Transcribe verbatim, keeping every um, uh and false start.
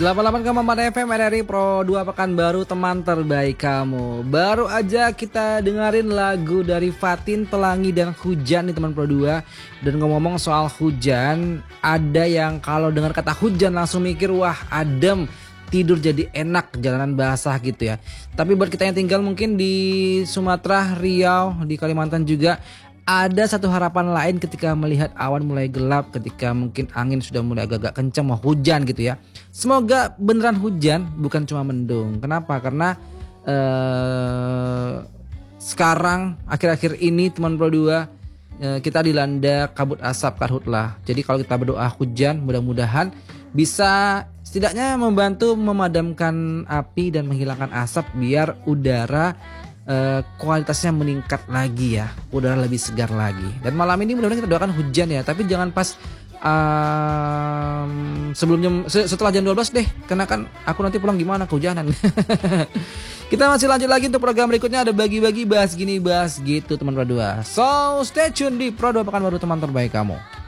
delapan puluh delapan koma empat F M R R I Pro dua Pekanbaru, teman terbaik kamu. Baru aja kita dengerin lagu dari Fatin, Pelangi dan Hujan nih teman Pro dua. Dan ngomong-ngomong soal hujan, ada yang kalau dengar kata hujan langsung mikir wah adem, tidur jadi enak, jalanan basah gitu ya. Tapi buat kita yang tinggal mungkin di Sumatera, Riau, di Kalimantan juga, ada satu harapan lain ketika melihat awan mulai gelap, ketika mungkin angin sudah mulai agak-agak kencang mau hujan gitu ya. Semoga beneran hujan, bukan cuma mendung. Kenapa? Karena eh, sekarang akhir-akhir ini teman Pro dua eh, kita dilanda kabut asap karhutlah. Jadi kalau kita berdoa hujan, mudah-mudahan bisa setidaknya membantu memadamkan api dan menghilangkan asap biar udara Uh, kualitasnya meningkat lagi ya, udara lebih segar lagi. Dan malam ini mudah-mudahan kita doakan hujan ya, tapi jangan pas um, sebelumnya setelah jam dua belas deh, karena kan aku nanti pulang gimana kehujanan. Kita masih lanjut lagi untuk program berikutnya, ada bagi-bagi bahas gini bahas gitu teman Pro dua. So stay tune di Pro dua Pekanbaru, teman terbaik kamu.